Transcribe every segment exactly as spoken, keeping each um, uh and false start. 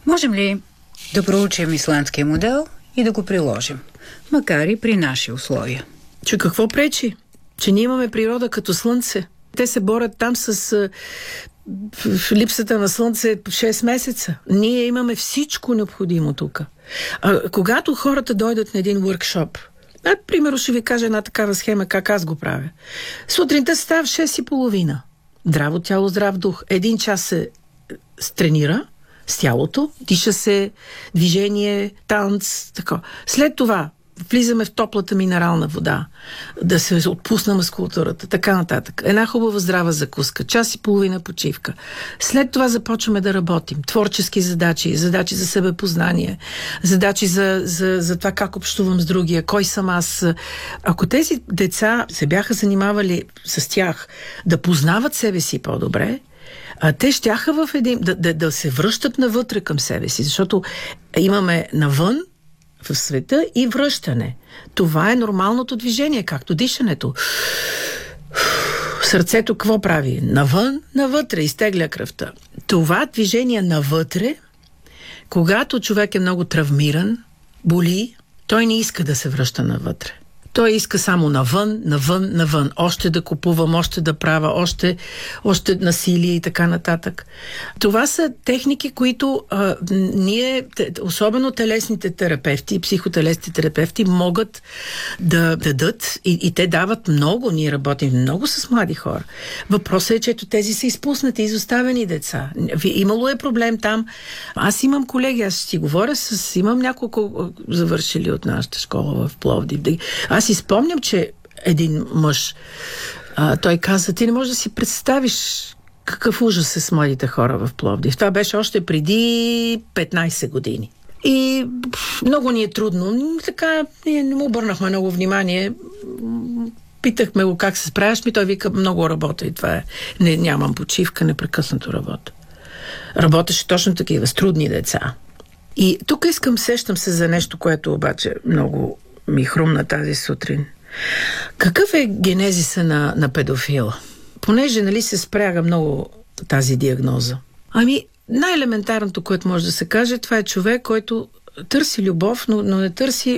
Можем ли да проучим исландския модел и да го приложим, макар и при наши условия? Че какво пречи? Че ние имаме природа като слънце. Те се борят там с в липсата на слънце шест месеца. Ние имаме всичко необходимо тук. А когато хората дойдат на един workshop, а, примерно ще ви кажа една такава схема, как аз го правя. Сутринта се става в шест и половина. Здраво тяло, здрав дух. Един час се тренира с тялото, диша се, движение, танц, така. След това влизаме в топлата минерална вода, да се отпусна мускулатурата, така нататък. Една хубава здрава закуска, час и половина почивка. След това започваме да работим. Творчески задачи, задачи за себепознание, задачи за, за, за това как общувам с другия, кой съм аз. Ако тези деца се бяха занимавали с тях да познават себе си по-добре, а те щяха в един, да, да, да се връщат навътре към себе си, защото имаме навън в света и връщане. Това е нормалното движение, както дишането. Сърцето какво прави? Навън, навътре, изтегля кръвта. Това движение навътре, когато човек е много травмиран, боли, той не иска да се връща навътре. Той иска само навън, навън, навън. Още да купувам, още да правя, още, още насилие и така нататък. Това са техники, които а, ние, особено телесните терапевти, психотелесните терапевти, могат да дадат и, и те дават много. Ние работим много с млади хора. Въпросът е, че ето тези са изпуснати, изоставени деца. Имало е проблем там. Аз имам колеги, аз ще си говоря с... Имам няколко завършили от нашата школа в Пловдив. Аз си спомням, че един мъж, а, той каза, ти не можеш да си представиш какъв ужас е с младите хора в Пловдив. Това беше още преди петнайсет години. И много ни е трудно. Така, ние не му обърнахме много внимание. Питахме го как се справяш, ми той вика, много работа и това е. Не, нямам почивка, непрекъснато работа. Работеше точно такива, с трудни деца. И тук искам, сещам се за нещо, което обаче много ми хрумна тази сутрин. Какъв е генезиса на, на педофила? Понеже, нали, се спряга много тази диагноза. Ами, най-елементарното, което може да се каже, това е човек, който търси любов, но, но не търси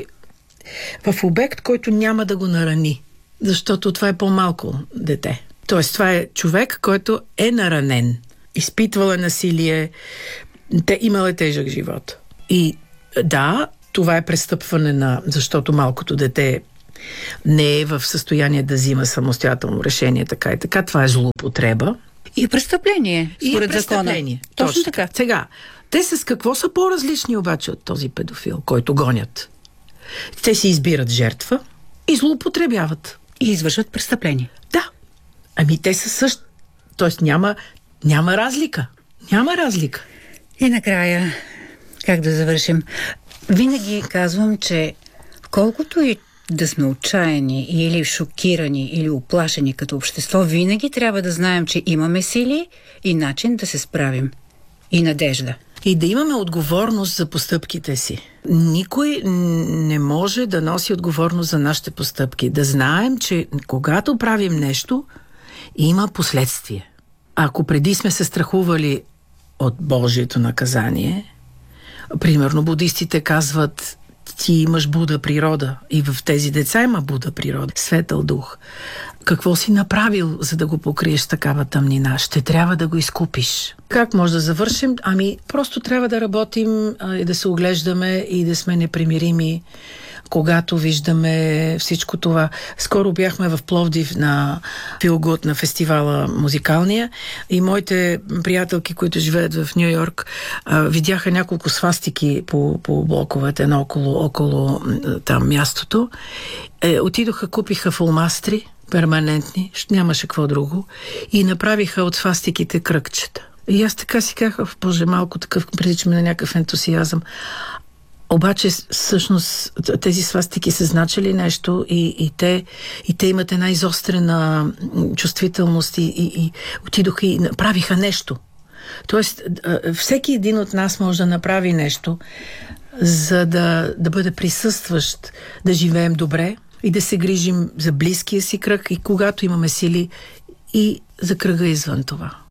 в обект, който няма да го нарани. Защото това е по-малко дете. Тоест, това е човек, който е наранен. Изпитвал е насилие, те имал е тежък живот. И да, това е престъпване на... Защото малкото дете не е в състояние да взима самостоятелно решение, така и така. Това е злоупотреба. И престъпление, според и престъпление. Закона. Точно така. Сега, те с какво са по-различни обаче от този педофил, който гонят? Те си избират жертва и злоупотребяват. И извършват престъпление. Да. Ами те са същи. Тоест няма, няма разлика. Няма разлика. И накрая, как да завършим? Винаги казвам, че колкото и да сме отчаяни или шокирани или оплашени като общество, винаги трябва да знаем, че имаме сили и начин да се справим. И надежда. И да имаме отговорност за постъпките си. Никой не може да носи отговорност за нашите постъпки. Да знаем, че когато правим нещо, има последствие. Ако преди сме се страхували от Божието наказание, примерно будистите казват, ти имаш Буда природа и в тези деца има Буда природа, светъл дух. Какво си направил, за да го покриеш такава тъмнина? Ще трябва да го изкупиш. Как може да завършим? Ами просто трябва да работим и да се оглеждаме и да сме непримирими, когато виждаме всичко това. Скоро бяхме в Пловдив на Feel Good, на фестивала музикалния, и моите приятелки, които живеят в Ню Йорк, видяха няколко свастики по, по блоковете наоколо, около там мястото. Е, отидоха, купиха фулмастри, перманентни, нямаше какво друго, и направиха от свастиките кръгчета. И аз така си казах, боже, малко такъв, приличаме на някакъв ентусиазъм. Обаче, всъщност, тези свастики са значили нещо и, и, те, и те имат една изострена чувствителност и, и, и отидоха и направиха нещо. Тоест, всеки един от нас може да направи нещо, за да, да бъде присъстващ, да живеем добре и да се грижим за близкия си кръг и когато имаме сили и за кръга извън това.